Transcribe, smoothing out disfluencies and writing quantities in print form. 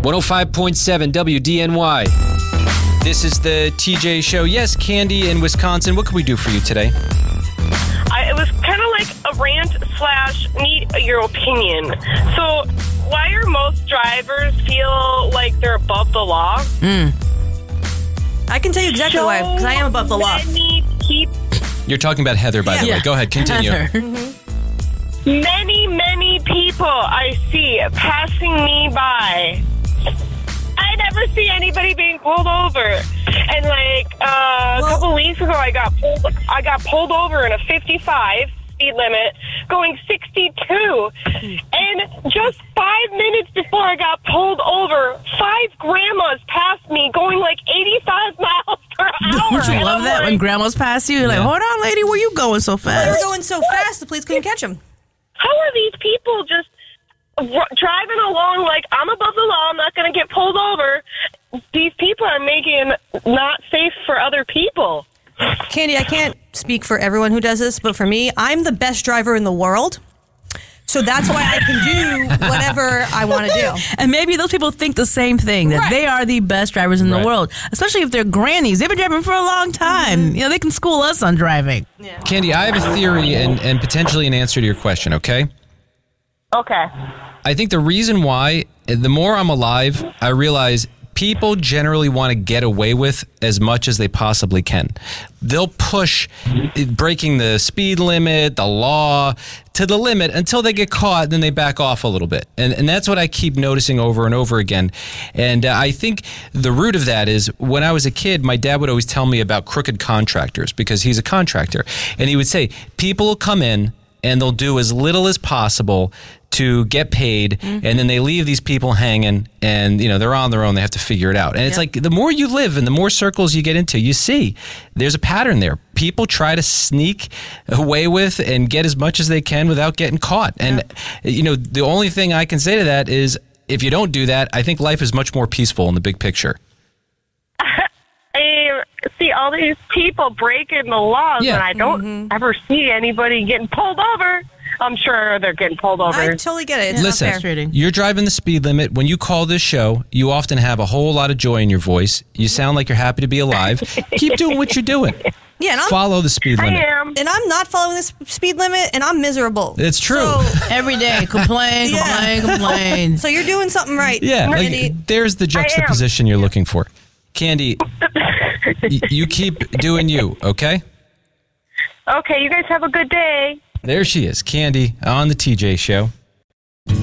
105.7 WDNY. This is the TJ Show. Yes, Candy in Wisconsin. What can we do for you today? It was kind of like a rant / need your opinion. So, why are most drivers feel like they're above the law? I can tell you exactly why, because I am above the law. You're talking about Heather, by the way. Go ahead, continue. Many people I see passing me by. I never see anybody being pulled over. And a couple weeks ago, I got pulled over in a 55 speed limit, going 62. And just 5 minutes before I got pulled over, 5 grandmas passed me, going 85 miles per hour. Don't you love that when grandmas pass you? You're like, hold on, lady, where you going so fast? They were going so fast, the police couldn't catch them. How are these people just driving along like, I'm above the law, I'm not going to get pulled over? These people are making not safe for other people. Candy, I can't speak for everyone who does this, but for me, I'm the best driver in the world. So that's why I can do whatever I want to do. And maybe those people think the same thing, that they are the best drivers in the world, especially if they're grannies. They've been driving for a long time. You know, they can school us on driving. Yeah. Candy, I have a theory and potentially an answer to your question, okay? Okay. I think the reason why, the more I'm alive, I realize people generally want to get away with as much as they possibly can. They'll push breaking the speed limit, the law, to the limit until they get caught, then they back off a little bit. And that's what I keep noticing over and over again. And I think the root of that is when I was a kid, my dad would always tell me about crooked contractors because he's a contractor. And he would say, people will come in and they'll do as little as possible to get paid, and then they leave these people hanging, and they're on their own. They have to figure it out. And it's like the more you live and the more circles you get into, you see there's a pattern there. People try to sneak away with and get as much as they can without getting caught. And the only thing I can say to that is if you don't do that, I think life is much more peaceful in the big picture. I see all these people breaking the laws, and I don't ever see anybody getting pulled over. I'm sure they're getting pulled over. I totally get it. It's Listen, not fair. You're driving the speed limit. When you call this show, you often have a whole lot of joy in your voice. You sound like you're happy to be alive. Keep doing what you're doing. Yeah, and follow the speed limit. I am. And I'm not following this speed limit, and I'm miserable. It's true. So, Every day, complain. so you're doing something right. Yeah, Candy. there's the juxtaposition you're looking for. Candy, you keep doing you, okay? Okay, you guys have a good day. There she is, Candy, on the TJ Show.